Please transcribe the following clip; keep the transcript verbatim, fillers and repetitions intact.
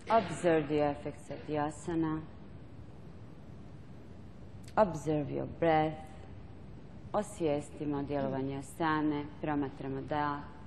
Observe the effects of the asana. Observe your breath. Osvijestimo djelovanje asane, promatramo dah.